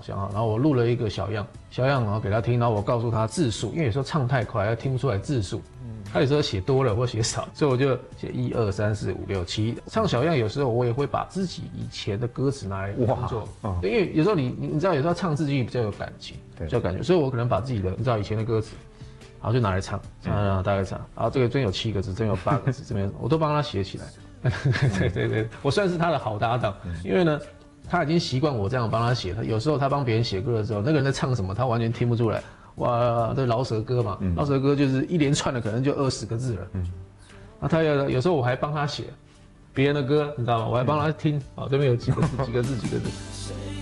像哈，然后我录了一个小样，然后给他听，然后我告诉他字数，因为有时候唱太快，他听不出来字数。他有时候写多了或写少，所以我就写1、2、3、4、5、6、7。唱小样有时候我也会把自己以前的歌词拿来当做，因为有时候你知道有时候唱自己比较有感情，比较有感觉，所以我可能把自己的你知道以前的歌词，然后就拿来唱，大概唱，然后这个真有7个字，真有8个字，这边我都帮他写起来。对，我算是他的好搭档，因为呢，他已经习惯我这样帮他写，有时候他帮别人写歌的时候，那个人在唱什么，他完全听不出来。哇，这饶舌歌嘛，饶舌歌就是一连串的可能就20个字了。那他有时候我还帮他写别人的歌，你知道吗？我还帮他听，这边有几个字。